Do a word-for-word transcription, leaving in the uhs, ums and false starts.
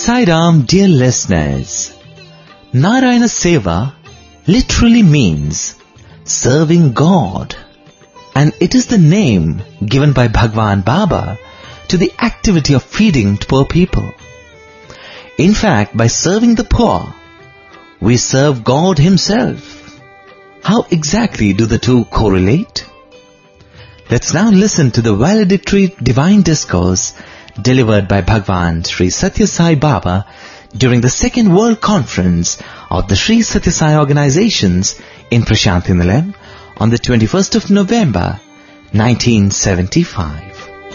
Sai Ram, dear listeners, Narayana Seva literally means serving God, and it is the name given by Bhagwan Baba to the activity of feeding to poor people. In fact, by serving the poor, we serve God Himself. How exactly do the two correlate? Let's now listen to the valedictory divine discourse delivered by Bhagwan Sri Sathya Sai Baba during the second World Conference of the Sri Sathya Sai Organizations in Prashanthi Nilayam on the twenty-first of November, nineteen seventy-five.